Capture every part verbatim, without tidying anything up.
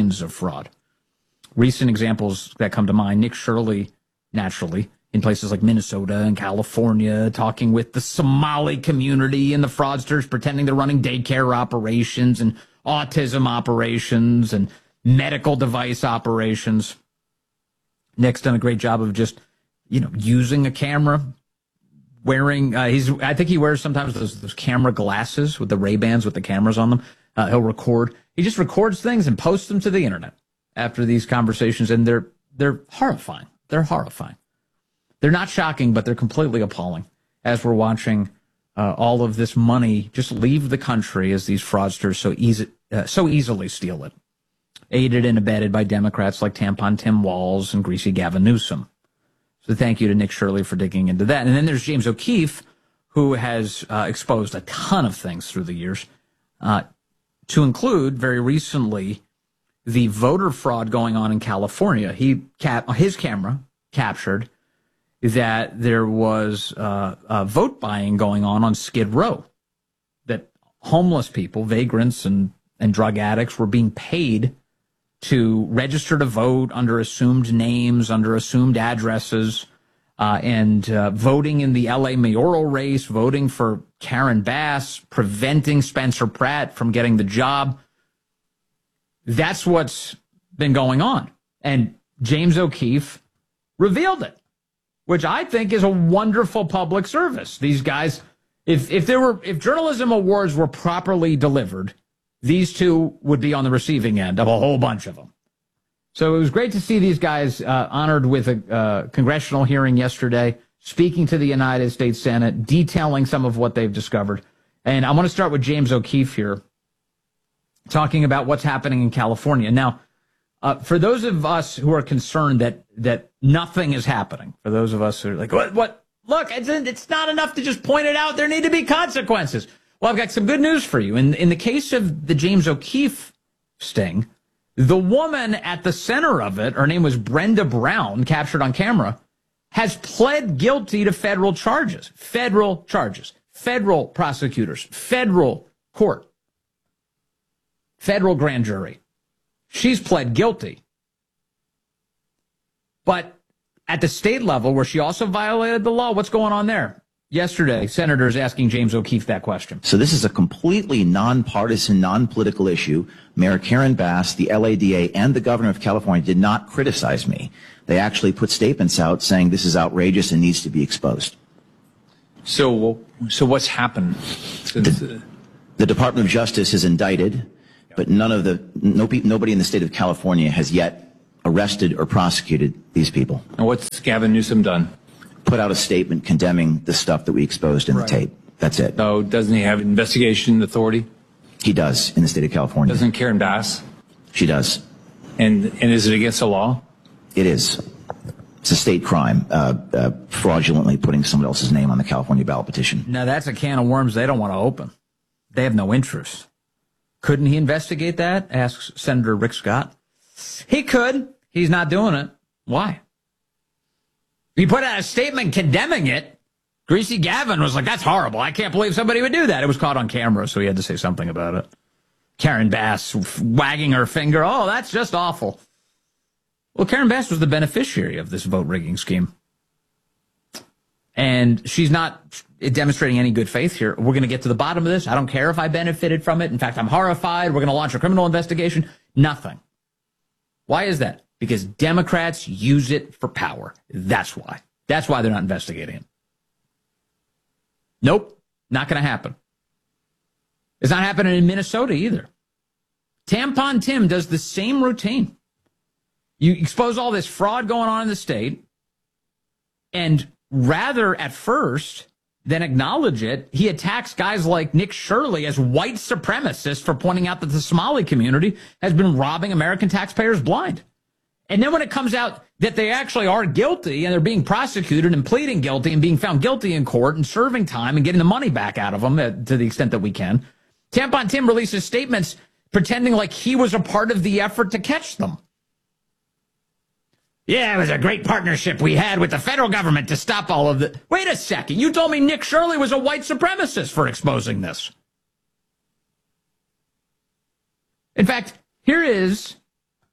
tons of fraud. Recent examples that come to mind, Nick Shirley, naturally, in places like Minnesota and California, talking with the Somali community and the fraudsters pretending they're running daycare operations and autism operations and medical device operations. Nick's done a great job of just, you know, using a camera, wearing, uh, he's, I think he wears sometimes those, those camera glasses with the Ray-Bans with the cameras on them. Uh, he'll record. He just records things and posts them to the internet after these conversations, and they're, they're horrifying. They're horrifying. They're not shocking, but they're completely appalling as we're watching uh, all of this money just leave the country as these fraudsters so easy, uh, so easily steal it. Aided and abetted by Democrats like Tampon Tim Walz and Greasy Gavin Newsom. So thank you to Nick Shirley for digging into that. And then there's James O'Keefe, who has uh, exposed a ton of things through the years, uh, to include very recently the voter fraud going on in California. He cap- his camera captured that there was uh, uh, vote buying going on on Skid Row, that homeless people, vagrants and, and drug addicts were being paid to register to vote under assumed names, under assumed addresses, uh, and uh, voting in the L A mayoral race, voting for Karen Bass, preventing Spencer Pratt from getting the job. That's what's been going on. And James O'Keefe revealed it, which I think is a wonderful public service. These guys, if if there were if journalism awards were properly delivered, these two would be on the receiving end of a whole bunch of them. So it was great to see these guys uh, honored with a uh, congressional hearing yesterday, speaking to the United States Senate, detailing some of what they've discovered. And I want to start with James O'Keefe here, talking about what's happening in California. Now, uh, for those of us who are concerned that that nothing is happening, for those of us who are like, what, what? Look, it's, it's not enough to just point it out. There need to be consequences. Well, I've got some good news for you. In, in the case of the James O'Keefe sting, the woman at the center of it, her name was Brenda Brown, captured on camera, has pled guilty to federal charges. Federal charges. Federal prosecutors. Federal court. Federal grand jury. She's pled guilty. But at the state level, where she also violated the law, what's going on there? Yesterday, senators asking James O'Keefe that question. So this is a completely nonpartisan, non-political issue. Mayor Karen Bass, the L A D A, and the governor of California did not criticize me. They actually put statements out saying this is outrageous and needs to be exposed. So, so what's happened since the, the Department of Justice is indicted, but none of the no, nobody in the state of California has yet arrested or prosecuted these people. And what's Gavin Newsom done? Put out a statement condemning the stuff that we exposed in right. the tape. That's it. No, doesn't he have investigation authority? He does in the state of California. Doesn't Karen Bass? She does. And and is it against the law? It is. It's a state crime, uh, uh, fraudulently putting someone else's name on the California ballot petition. Now, that's a can of worms they don't want to open. They have no interest. Couldn't he investigate that? Asks Senator Rick Scott. He could. He's not doing it. Why? He put out a statement condemning it. Greasy Gavin was like, that's horrible. I can't believe somebody would do that. It was caught on camera, so he had to say something about it. Karen Bass wagging her finger. Oh, that's just awful. Well, Karen Bass was the beneficiary of this vote rigging scheme. And she's not demonstrating any good faith here. We're going to get to the bottom of this. I don't care if I benefited from it. In fact, I'm horrified. We're going to launch a criminal investigation. Nothing. Why is that? Because Democrats use it for power. That's why. That's why they're not investigating it. Nope, not going to happen. It's not happening in Minnesota either. Tampon Tim does the same routine. You expose all this fraud going on in the state, and rather at first than acknowledge it, he attacks guys like Nick Shirley as white supremacists for pointing out that the Somali community has been robbing American taxpayers blind. And then when it comes out that they actually are guilty and they're being prosecuted and pleading guilty and being found guilty in court and serving time and getting the money back out of them uh, to the extent that we can, Tampon Tim releases statements pretending like he was a part of the effort to catch them. Yeah, it was a great partnership we had with the federal government to stop all of the... Wait a second. You told me Nick Shirley was a white supremacist for exposing this. In fact, here is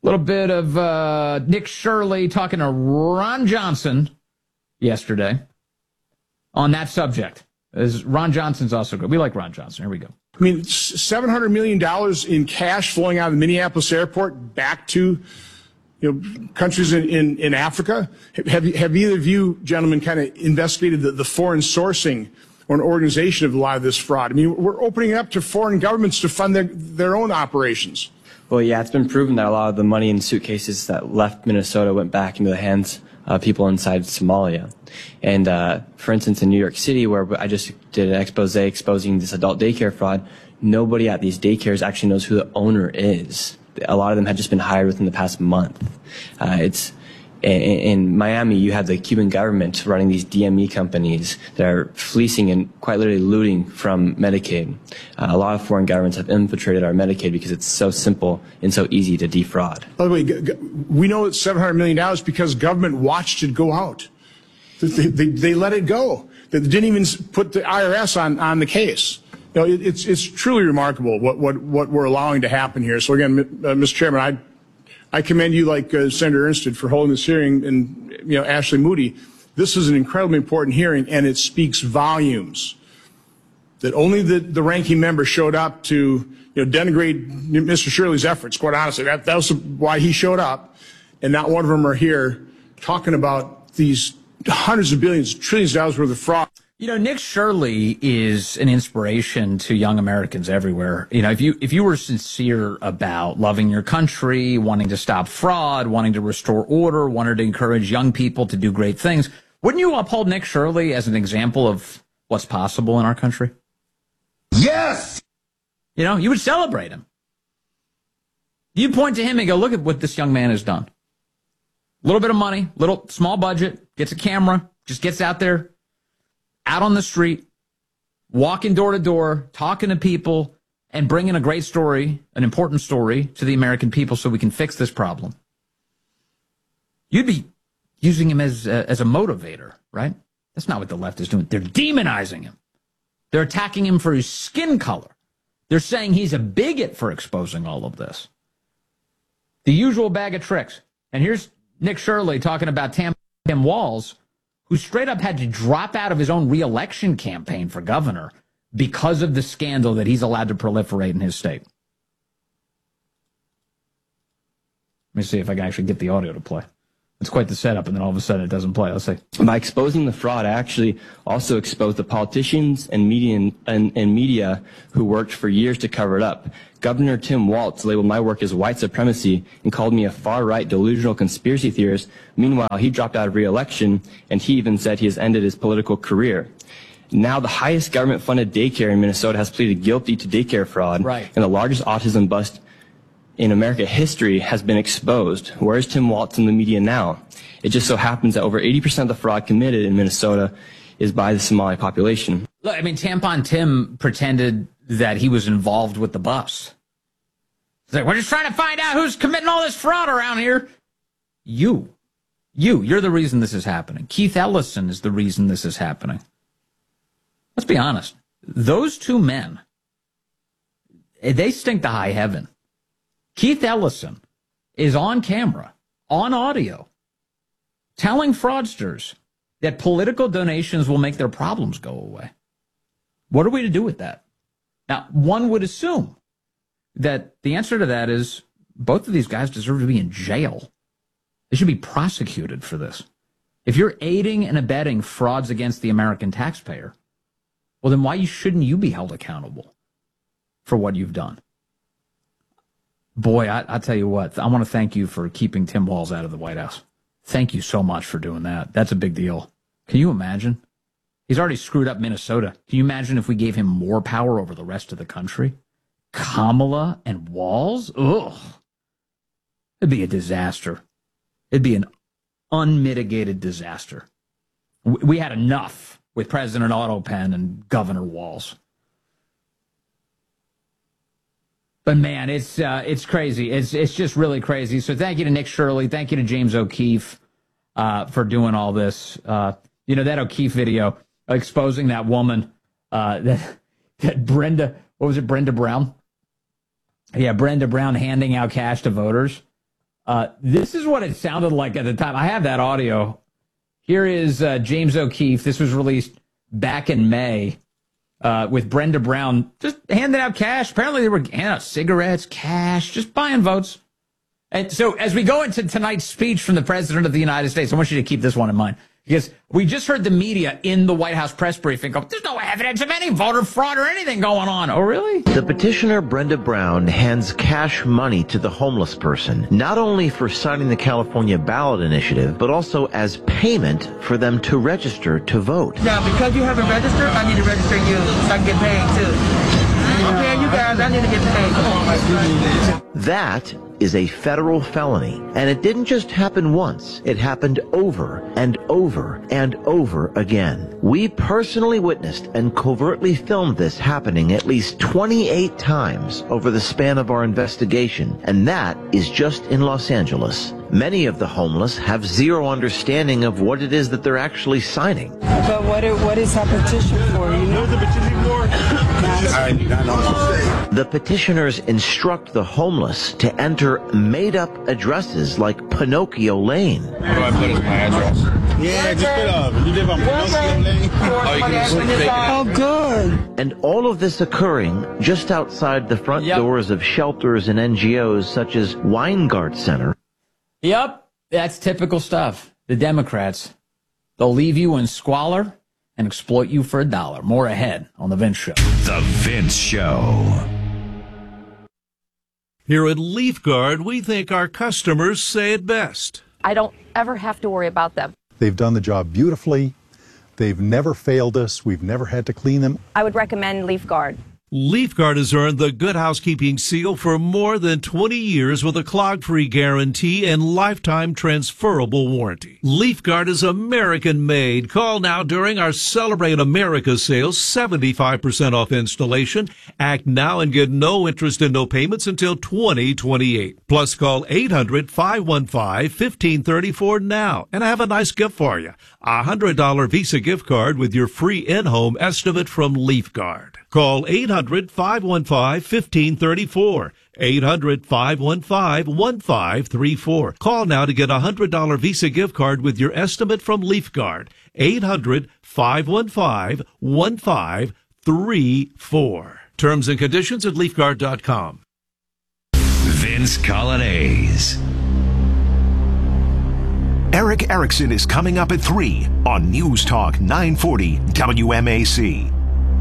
little bit of uh, Nick Shirley talking to Ron Johnson yesterday on that subject. As Ron Johnson's also good. We like Ron Johnson. Here we go. I mean, seven hundred million dollars in cash flowing out of the Minneapolis airport back to, you know, countries in, in, in Africa. Have, have either of you gentlemen kind of investigated the, the foreign sourcing or an organization of a lot of this fraud? I mean, we're opening it up to foreign governments to fund their, their own operations. Well, yeah, it's been proven that a lot of the money in suitcases that left Minnesota went back into the hands of people inside Somalia. And, uh, for instance, in New York City, where I just did an expose exposing this adult daycare fraud, nobody at these daycares actually knows who the owner is. A lot of them had just been hired within the past month. Uh, it's in, in Miami, you have the Cuban government running these D M E companies that are fleecing and quite literally looting from Medicaid. Uh, a lot of foreign governments have infiltrated our Medicaid because it's so simple and so easy to defraud. By the way, we know it's seven hundred million dollars because government watched it go out. They, they, they let it go. They didn't even put the I R S on, on the case. You know, it, it's, it's truly remarkable what, what, what we're allowing to happen here. So again, uh, Mister Chairman, I, I commend you, like uh, Senator Ernst, for holding this hearing, and, you know, Ashley Moody. This is an incredibly important hearing, and it speaks volumes that only the, the ranking member showed up to, you know, denigrate Mister Shirley's efforts. Quite honestly, that, that was why he showed up, and not one of them are here talking about these hundreds of billions, trillions of dollars worth of fraud. You know, Nick Shirley is an inspiration to young Americans everywhere. You know, if you if you were sincere about loving your country, wanting to stop fraud, wanting to restore order, wanted to encourage young people to do great things, wouldn't you uphold Nick Shirley as an example of what's possible in our country? Yes! You know, you would celebrate him. You'd point to him and go, look at what this young man has done. A little bit of money, little small budget, gets a camera, just gets out there, out on the street, walking door to door, talking to people, and bringing a great story, an important story to the American people so we can fix this problem. You'd be using him as a, as a motivator, right? That's not what the left is doing. They're demonizing him. They're attacking him for his skin color. They're saying he's a bigot for exposing all of this. The usual bag of tricks. And here's Nick Shirley talking about Tim Walz, who straight up had to drop out of his own reelection campaign for governor because of the scandal that he's allowed to proliferate in his state. Let me see if I can actually get the audio to play. It's quite the setup, and then all of a sudden it doesn't play. Let's see. By exposing the fraud, I actually also exposed the politicians and media and, and media who worked for years to cover it up. Governor Tim Walz labeled my work as white supremacy and called me a far-right delusional conspiracy theorist. Meanwhile, he dropped out of re-election, and he even said he has ended his political career. Now the highest government-funded daycare in Minnesota has pleaded guilty to daycare fraud, right, and the largest autism bust in America history has been exposed. Where is Tim Walz in the media now? It just so happens that over eighty percent of the fraud committed in Minnesota is by the Somali population. Look, I mean, Tampon Tim pretended that he was involved with the bus. He's like, we're just trying to find out who's committing all this fraud around here. You. You. You're the reason this is happening. Keith Ellison is the reason this is happening. Let's be honest. Those two men, they stink to high heaven. Keith Ellison is on camera, on audio, telling fraudsters that political donations will make their problems go away. What are we to do with that? Now, one would assume that the answer to that is both of these guys deserve to be in jail. They should be prosecuted for this. If you're aiding and abetting frauds against the American taxpayer, well, then why shouldn't you be held accountable for what you've done? Boy, I, I tell you what, I want to thank you for keeping Tim Walz out of the White House. Thank you so much for doing that. That's a big deal. Can you imagine? He's already screwed up Minnesota. Can you imagine if we gave him more power over the rest of the country? Kamala and Walz? Ugh. It'd be a disaster. It'd be an unmitigated disaster. We had enough with President Autopen and Governor Walz. But man, it's uh, it's crazy. It's it's just really crazy. So thank you to Nick Shirley. Thank you to James O'Keefe uh, for doing all this. Uh, you know, that O'Keefe video exposing that woman, uh, that that Brenda, what was it, Brenda Brown? Yeah, Brenda Brown handing out cash to voters. Uh, this is what it sounded like at the time. I have that audio. Here is uh, James O'Keefe. This was released back in May uh, with Brenda Brown just handing out cash. Apparently they were handing out cigarettes, cash, just buying votes. And so as we go into tonight's speech from the President of the United States, I want you to keep this one in mind. Because we just heard the media in the White House press briefing go, there's no evidence of any voter fraud or anything going on. Oh, really? The petitioner, Brenda Brown, hands cash money to the homeless person, not only for signing the California ballot initiative, but also as payment for them to register to vote. Now, because you haven't registered, I need to register you so I can get paid, too. I'm paying you guys, I need to get paid. Come on. That is a federal felony. And it didn't just happen once. It happened over and over and over again. We personally witnessed and covertly filmed this happening at least twenty-eight times over the span of our investigation. And that is just in Los Angeles. Many of the homeless have zero understanding of what it is that they're actually signing. But what it, what is our petition for? You know the petition for? The petitioners instruct the homeless to enter made-up addresses like Pinocchio Lane. Where do I put as my address? Yeah, just put up. You live on Pinocchio Lane? Oh, you can just take it. Oh, good. And all of this occurring just outside the front Yep. doors of shelters and N G Os such as Weingart Center. Yep, that's typical stuff. The Democrats, they'll leave you in squalor and exploit you for a dollar. More ahead on The Vince Show. The Vince Show. Here at LeafGuard, we think our customers say it best. I don't ever have to worry about them. They've done the job beautifully. They've never failed us. We've never had to clean them. I would recommend LeafGuard. LeafGuard has earned the Good Housekeeping seal for more than twenty years with a clog-free guarantee and lifetime transferable warranty. LeafGuard is American-made. Call now during our Celebrate America sale, seventy-five percent off installation. Act now and get no interest and no payments until twenty twenty-eight. Plus, call eight hundred, five one five, one five three four now, and I have a nice gift for you. A one hundred dollars Visa gift card with your free in-home estimate from LeafGuard. Call eight hundred, five one five, one five three four. eight hundred, five one five, one five three four. Call now to get a one hundred dollars Visa gift card with your estimate from LeafGuard. eight hundred, five one five, one five three four. Terms and conditions at leafguard dot com. Vince Colonnese. Eric Erickson is coming up at three on News Talk nine forty W M A C.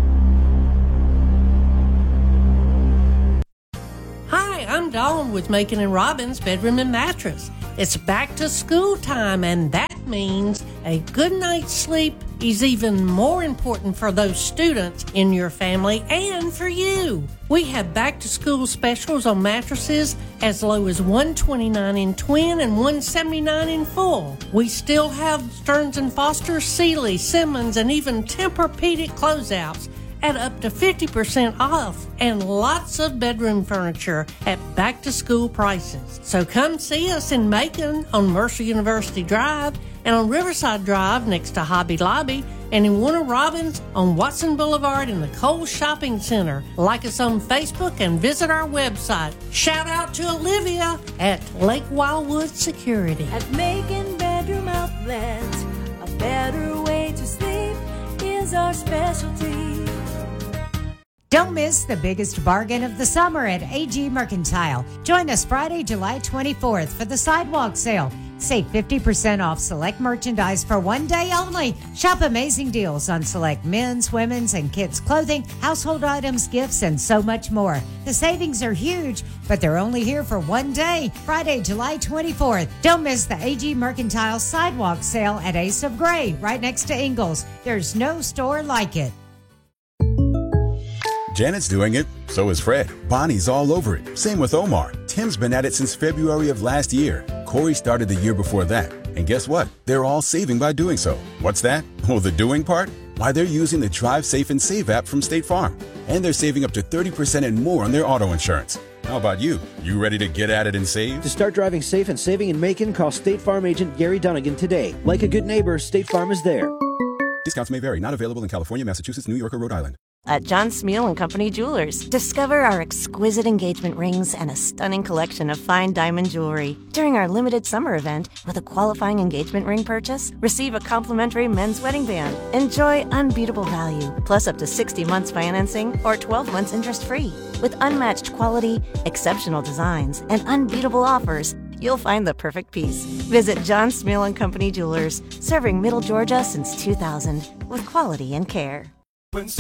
Hi, I'm Dawn with Macon and Robbins Bedroom and Mattress. It's back to school time, and that means a good night's sleep is even more important for those students in your family and for you. We have back to school specials on mattresses as low as one hundred twenty-nine dollars in twin and one hundred seventy-nine dollars in full. We still have Stearns and Foster, Sealy, Simmons, and even Tempur-Pedic closeouts at up to fifty percent off, and lots of bedroom furniture at back-to-school prices. So come see us in Macon on Mercer University Drive and on Riverside Drive next to Hobby Lobby, and in Warner Robins on Watson Boulevard in the Kohl's Shopping Center. Like us on Facebook and visit our website. Shout out to Olivia at Lake Wildwood Security. At Macon Bedroom Outlet, a better way to sleep is our specialty. Don't miss the biggest bargain of the summer at A G Mercantile. Join us Friday, July twenty-fourth for the sidewalk sale. Save fifty percent off select merchandise for one day only. Shop amazing deals on select men's, women's, and kids' clothing, household items, gifts, and so much more. The savings are huge, but they're only here for one day, Friday, July twenty-fourth. Don't miss the A G Mercantile sidewalk sale at Ace of Gray, right next to Ingles. There's no store like it. Janet's doing it, so is Fred. Bonnie's all over it. Same with Omar. Tim's been at it since February of last year. Corey started the year before that. And guess what? They're all saving by doing so. What's that? Oh, the doing part? Why, they're using the Drive Safe and Save app from State Farm. And they're saving up to thirty percent and more on their auto insurance. How about you? You ready to get at it and save? To start driving safe and saving in Macon, call State Farm agent Gary Dunnigan today. Like a good neighbor, State Farm is there. Discounts may vary. Not available in California, Massachusetts, New York, or Rhode Island. at John Smeal and Company Jewelers. Discover our exquisite engagement rings and a stunning collection of fine diamond jewelry. During our limited summer event, with a qualifying engagement ring purchase, receive a complimentary men's wedding band. Enjoy unbeatable value, plus up to sixty months financing or twelve months interest-free. With unmatched quality, exceptional designs, and unbeatable offers, you'll find the perfect piece. Visit John Smeal and Company Jewelers, serving Middle Georgia since two thousand, with quality and care.